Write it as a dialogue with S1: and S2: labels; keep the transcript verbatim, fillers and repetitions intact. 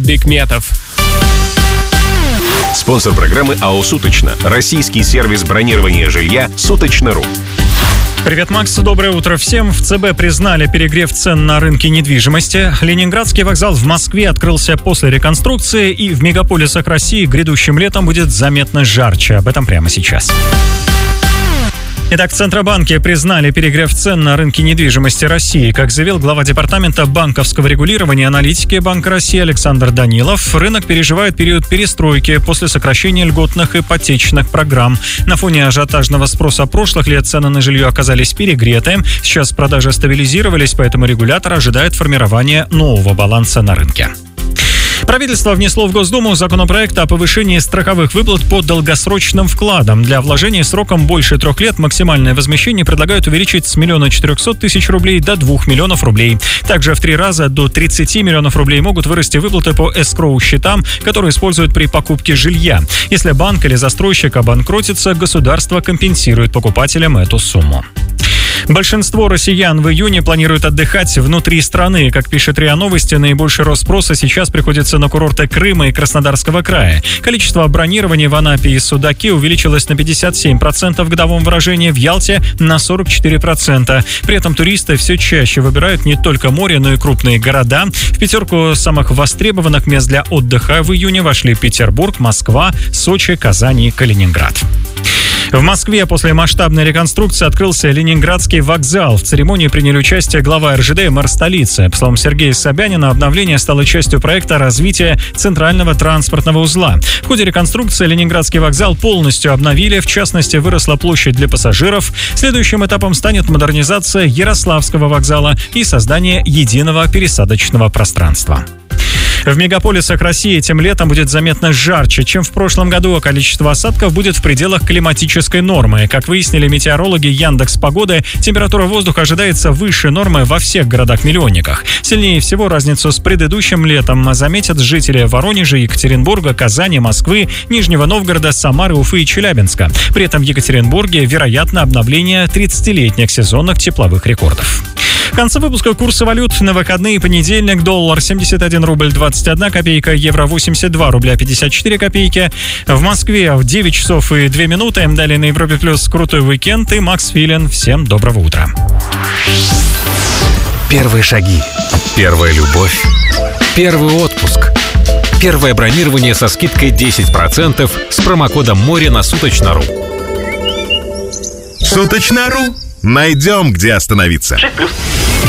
S1: Бекметов.
S2: Спонсор программы АО «Суточно». Российский сервис бронирования жилья «Суточно.ру».
S3: Привет, Макс. Доброе утро всем. В ЦБ признали перегрев цен на рынке недвижимости. Ленинградский вокзал в Москве открылся после реконструкции, и в мегаполисах России грядущим летом будет заметно жарче. Об этом прямо сейчас. Итак, в Центробанке признали перегрев цен на рынке недвижимости России. Как заявил глава департамента банковского регулирования и аналитики Банка России Александр Данилов, рынок переживает период перестройки после сокращения льготных ипотечных программ. На фоне ажиотажного спроса прошлых лет цены на жилье оказались перегреты. Сейчас продажи стабилизировались, поэтому регулятор ожидает формирования нового баланса на рынке. Правительство внесло в Госдуму законопроект о повышении страховых выплат по долгосрочным вкладам. Для вложений сроком больше трех лет максимальное возмещение предлагают увеличить с миллиона четырехсот тысяч рублей до двух миллионов рублей. Также в три раза до тридцати миллионов рублей могут вырасти выплаты по эскроу-счетам, которые используют при покупке жилья. Если банк или застройщик обанкротится, государство компенсирует покупателям эту сумму. Большинство россиян в июне планируют отдыхать внутри страны. Как пишет РИА Новости, наибольший рост спроса сейчас приходится на курорты Крыма и Краснодарского края. Количество бронирований в Анапе и Судаке увеличилось на пятьдесят семь процентов в годовом выражении, в Ялте на сорок четыре процента. При этом туристы все чаще выбирают не только море, но и крупные города. В пятерку самых востребованных мест для отдыха в июне вошли Петербург, Москва, Сочи, Казань и Калининград. В Москве после масштабной реконструкции открылся Ленинградский вокзал. В церемонии приняли участие глава эр жэ дэ и мэр столицы. По словам Сергея Собянина, обновление стало частью проекта развития центрального транспортного узла. В ходе реконструкции Ленинградский вокзал полностью обновили. В частности, выросла площадь для пассажиров. Следующим этапом станет модернизация Ярославского вокзала и создание единого пересадочного пространства. В мегаполисах России этим летом будет заметно жарче, чем в прошлом году, а количество осадков будет в пределах климатической нормы. Как выяснили метеорологи Яндекс.Погоды, температура воздуха ожидается выше нормы во всех городах-миллионниках. Сильнее всего разницу с предыдущим летом заметят жители Воронежа, Екатеринбурга, Казани, Москвы, Нижнего Новгорода, Самары, Уфы и Челябинска. При этом в Екатеринбурге вероятно обновление тридцатилетних сезонных тепловых рекордов. В конце выпуска курсы валют на выходные: понедельник, доллар семьдесят один рубль двадцать одна копейка, евро восемьдесят два рубля пятьдесят четыре копейки. В Москве в девять часов и две минуты. Далее на Европе Плюс крутой уикенд и Макс Филин. Всем доброго утра.
S2: Первые шаги. Первая любовь. Первый отпуск. Первое бронирование со скидкой десять процентов с промокодом море на Суточно.ру.
S4: Суточно.ру. Найдем, где остановиться.
S5: шесть плюс.